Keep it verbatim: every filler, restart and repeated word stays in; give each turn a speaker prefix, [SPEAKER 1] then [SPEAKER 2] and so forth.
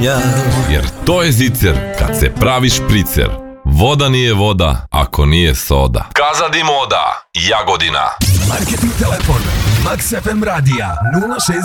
[SPEAKER 1] znanja.
[SPEAKER 2] Jer to je zicer kad se pravi špricer. Voda nije voda ako nije soda. Kazadi moda, Jagodina.
[SPEAKER 1] Marketing telefon Max F M radija nula šest